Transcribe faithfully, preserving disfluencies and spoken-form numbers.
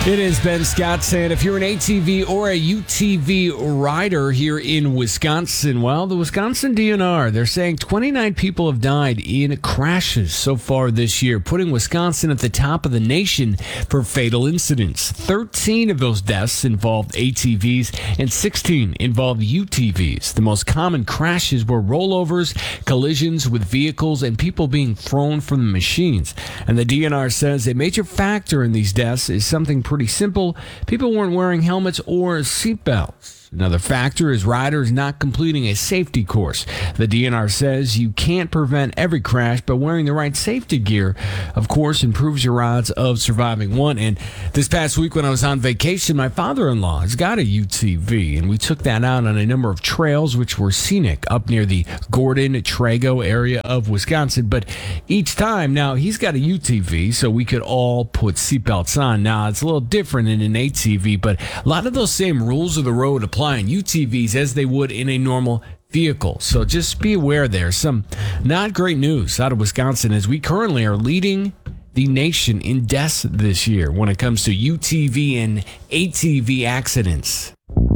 It is Ben Scott saying if you're an A T V or a U T V rider here in Wisconsin, well, the Wisconsin D N R, they're saying twenty-nine people have died in crashes so far this year, putting Wisconsin at the top of the nation for fatal incidents. thirteen of those deaths involved A T Vs and sixteen involved U T Vs. The most common crashes were rollovers, collisions with vehicles, and people being thrown from the machines. And the D N R says a major factor in these deaths is something pretty simple. People weren't wearing helmets or seatbelts. Another factor is riders not completing a safety course. The D N R says you can't prevent every crash, but wearing the right safety gear, of course, improves your odds of surviving one. And this past week when I was on vacation, my father-in-law has got a U T V, and we took that out on a number of trails which were scenic up near the Gordon, Trago area of Wisconsin. But each time, now he's got a U T V, so we could all put seatbelts on. Now, it's a little different in an A T V, but a lot of those same rules of the road apply in U T Vs as they would in a normal vehicle. So just be aware there. Some not great news out of Wisconsin as we currently are leading the nation in deaths this year when it comes to U T V and A T V accidents.